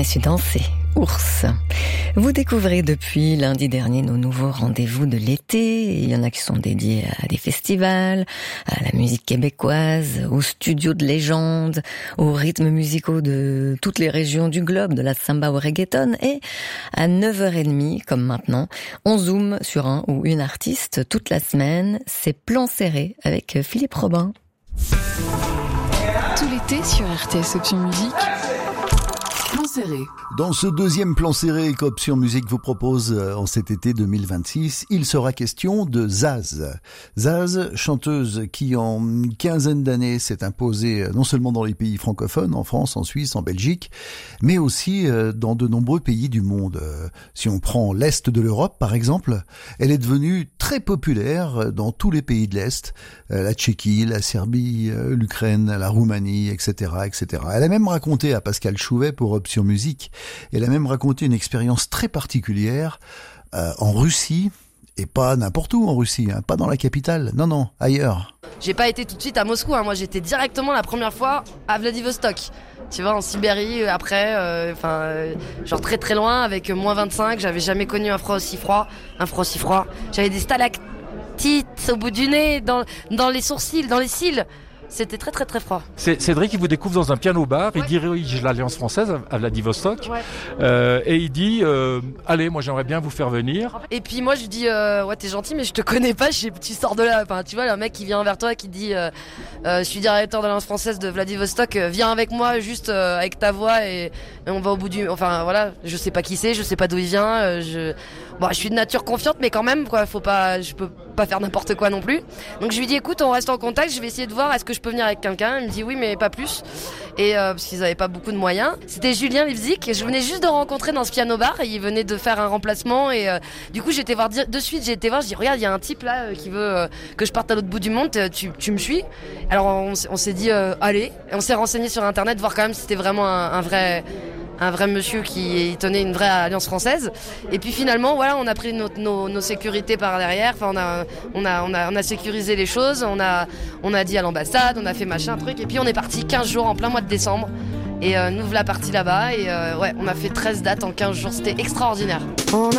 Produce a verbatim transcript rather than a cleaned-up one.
jamais su danser. Ours. Vous découvrez depuis lundi dernier nos nouveaux rendez-vous de l'été. Il y en a qui sont dédiés à des festivals, à la musique québécoise, aux studios de légende, aux rythmes musicaux de toutes les régions du globe, de la samba au reggaeton. Et à neuf heures trente, comme maintenant, on zoome sur un ou une artiste toute la semaine. C'est Plan Serré avec Philippe Robin. Tout l'été sur R T S Option Musique. Plan Serré. Dans ce deuxième plan serré qu'Option Musique vous propose en cet été deux mille vingt-six, il sera question de Zaz. Zaz, chanteuse qui en une quinzaine d'années s'est imposée non seulement dans les pays francophones, en France, en Suisse, en Belgique, mais aussi dans de nombreux pays du monde. Si on prend l'Est de l'Europe, par exemple, elle est devenue très populaire dans tous les pays de l'Est, la Tchéquie, la Serbie, l'Ukraine, la Roumanie, et cetera, et cetera. Elle a même raconté à Pascal Chouvet pour Option Musique, elle a même raconté une expérience très particulière euh, en Russie, et pas n'importe où en Russie, hein, pas dans la capitale, non, non, ailleurs. J'ai pas été tout de suite à Moscou, hein. Moi j'étais directement la première fois à Vladivostok. Tu vois, en Sibérie, après, enfin, euh, euh, genre très très loin, avec moins vingt-cinq, j'avais jamais connu un froid aussi froid, un froid aussi froid. J'avais des stalactites au bout du nez, dans, dans les sourcils, dans les cils. C'était très très très froid. C'est Cédric qui vous découvre dans un piano bar, ouais. Il dirige l'Alliance française à Vladivostok, ouais. euh, et il dit euh, allez, moi j'aimerais bien vous faire venir. Et puis moi je lui dis euh, ouais, t'es gentil mais je te connais pas, je, tu sors de là. Enfin tu vois, un mec qui vient vers toi qui dit euh, euh, je suis directeur de l'Alliance française de Vladivostok, euh, viens avec moi juste euh, avec ta voix et, et on va au bout du. Enfin voilà, je sais pas qui c'est, je sais pas d'où il vient. Euh, je bon, je suis de nature confiante mais quand même quoi, faut pas, je peux pas faire n'importe quoi non plus. Donc je lui dis écoute, on reste en contact, je vais essayer de voir est-ce que je peux venir avec quelqu'un. Il me dit oui mais pas plus, et euh, parce qu'ils avaient pas beaucoup de moyens. C'était Julien Lipzik, je venais juste de rencontrer dans ce piano bar et il venait de faire un remplacement et euh, du coup j'étais voir de suite, j'ai été voir, je dis regarde il y a un type là euh, qui veut euh, que je parte à l'autre bout du monde, tu, tu me suis. Alors on, on s'est dit euh, allez, et on s'est renseigné sur internet voir quand même si c'était vraiment un, un vrai un vrai monsieur qui tenait une vraie alliance française. Et puis finalement, voilà, on a pris nos, nos, nos sécurités par derrière. Enfin, on a, on a, on a, on a sécurisé les choses. On a, on a dit à l'ambassade, on a fait machin, truc. Et puis on est parti quinze jours en plein mois de décembre. Et euh, nous voilà partis là-bas. Et euh, ouais, on a fait treize dates en quinze jours. C'était extraordinaire. On